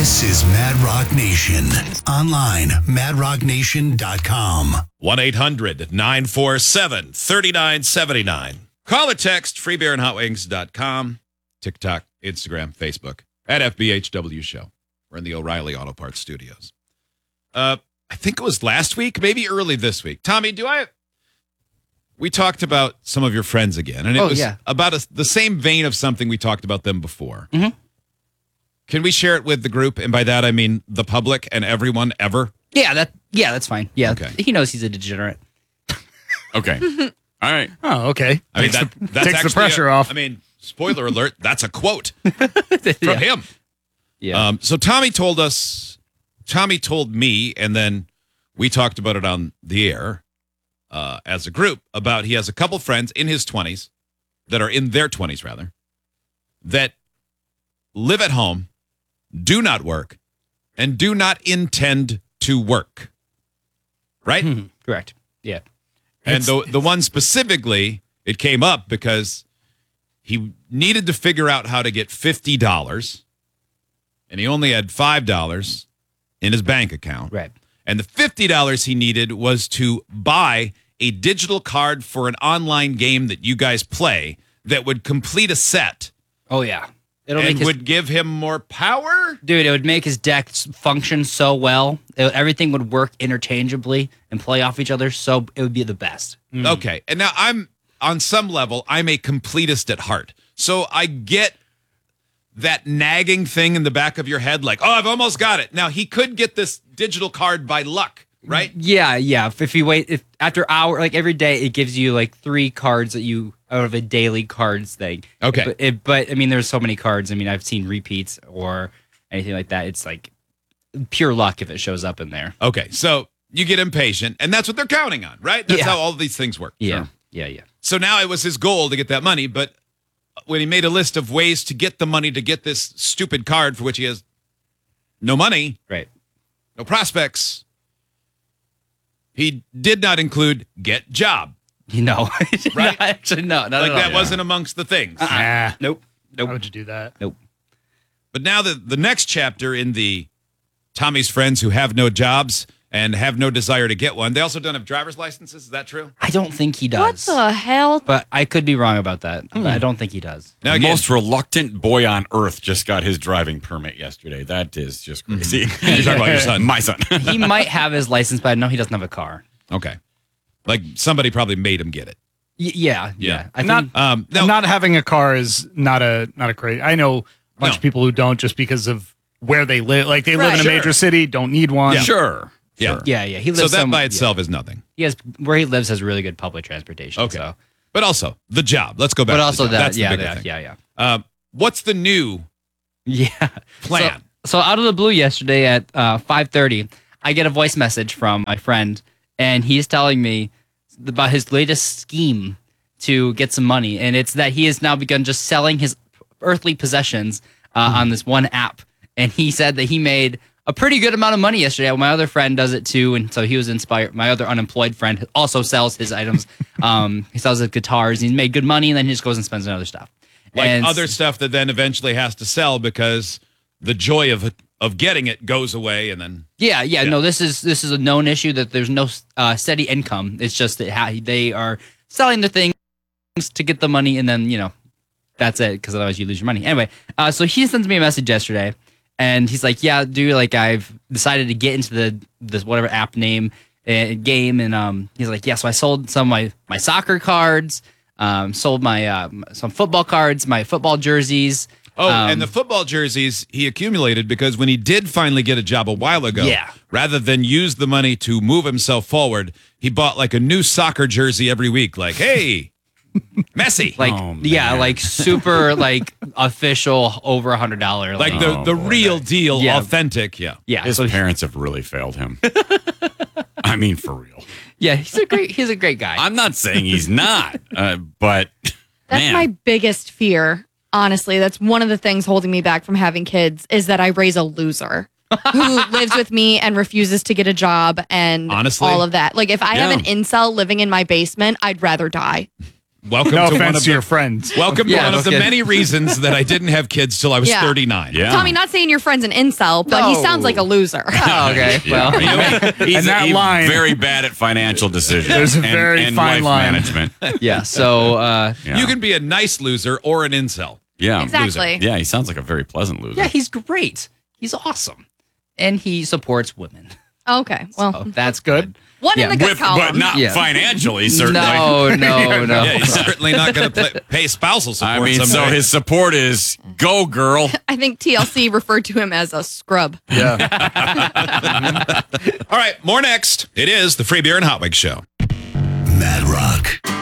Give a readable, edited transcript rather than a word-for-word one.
This is Mad Rock Nation. Online, madrocknation.com. 1-800-947-3979. Call or text, freebeerandhotwings.com. TikTok, Instagram, Facebook, at FBHW Show. We're in the O'Reilly Auto Parts Studios. I think it was last week, maybe early this week. Tommy, we talked about some of your friends again, and it was about the same vein of something we talked about them before. Mm-hmm. Can we share it with the group? And by that, I mean the public and everyone ever? Yeah, that's fine. Yeah, okay. He knows he's a degenerate. Okay. All right. Oh, okay. I mean, that's takes the pressure off. I mean, spoiler alert, that's a quote from him. Yeah. So Tommy told me, and then we talked about it on the air as a group about he has a couple friends in his 20s that are in their 20s, rather, that live at home, do not work, and do not intend to work. Right? Correct. Yeah. And the one specifically, it came up because he needed to figure out how to get $50, and he only had $5 in his bank account. Right. And the $50 he needed was to buy a digital card for an online game that you guys play that would complete a set. Oh, yeah. Would give him more power? Dude, it would make his deck function so well. Everything would work interchangeably and play off each other, so it would be the best. Okay. And now on some level, I'm a completist at heart. So I get that nagging thing in the back of your head, like, oh, I've almost got it. Now, he could get this digital card by luck, right? Yeah. If you wait, if after hour, like every day, it gives you like 3 cards that you out of a daily cards thing. Okay. But I mean, there's so many cards. I mean, I've seen repeats or anything like that. It's like pure luck if it shows up in there. Okay. So you get impatient, and that's what they're counting on, right? That's how all of these things work. Yeah. Sure. Yeah. So now it was his goal to get that money, but when he made a list of ways to get the money to get this stupid card for which he has no money, right, no prospects, he did not include get job. No. Right? Actually, no. Not like at all. that wasn't amongst the things. Nope. Why would you do that? Nope. But now the next chapter in the Tommy's friends who have no jobs and have no desire to get one, they also don't have driver's licenses. Is that true? I don't think he does. What the hell? But I could be wrong about that. But I don't think he does. Now, The again, most reluctant boy on earth just got his driving permit yesterday. That is just crazy. You're talking about your son. My son. He might have his license, but I know he doesn't have a car. Okay. Like somebody probably made him get it. Yeah. I think, Not having a car is not a crazy. I know a bunch of people who don't just because of where they live. Like they live in a major city, don't need one. Yeah. Sure. Yeah. yeah. He lives So that by somewhere- itself is nothing. He has where he lives has really good public transportation. Okay. So. But also the job. Let's go back But to also the job. that, That's the bigger thing. yeah. What's the new plan? So out of the blue yesterday at 5:30, I get a voice message from my friend, and he's telling me about his latest scheme to get some money, and it's that he has now begun just selling his earthly possessions on this one app, and he said that he made a pretty good amount of money yesterday. My other friend does it too, and so he was inspired. My other unemployed friend also sells his items. He sells his guitars. He's made good money, and then he just goes and spends on other stuff. Like And other stuff that then eventually has to sell because the joy of getting it goes away, and then Yeah. No, this is a known issue that there's no steady income. It's just that they are selling the things to get the money, and then that's it. Because otherwise you lose your money. Anyway, so he sends me a message yesterday, and he's like, "Yeah, dude, like I've decided to get into this whatever app name game," and he's like, "Yeah, so I sold some of my soccer cards, sold my some football cards, my football jerseys." Oh, and the football jerseys he accumulated because when he did finally get a job a while ago, rather than use the money to move himself forward, he bought like a new soccer jersey every week. Like, hey, Messi. Like, Oh, yeah, man. like super, like official, over $100. Like the real deal, Yeah. authentic. Yeah. yeah, His so parents have really failed him. I mean, for real. yeah, he's a great guy. I'm not saying he's not, but That's man. my biggest fear. Honestly, that's one of the things holding me back from having kids is that I raise a loser who lives with me and refuses to get a job and Honestly? all of that. Like if I have Yeah. an incel living in my basement, I'd rather die. welcome No to one offense of to your the, friends. welcome to Yeah, one no of the kidding. many reasons that I didn't have kids till I was Yeah. 39. Yeah. Tommy, not saying your friend's an incel, but he No. sounds like a loser. Oh, okay. Yeah. Well, He's that line- very bad at financial decisions. There's a very and fine life line. management. yeah. So, Yeah. You can be a nice loser or an incel. yeah. Exactly. Yeah, he sounds like a very pleasant loser. yeah, he's great. He's awesome. And he supports women. Okay, well, So that's good. good. one in the good column. But not Yeah. financially, certainly. No. Yeah, he's certainly not going to pay spousal support. I mean, so someday. his support is go, girl. I think TLC referred to him as a scrub. Yeah. All right, more next. It is the Free Beer and Hot Wings Show. Mad Rock.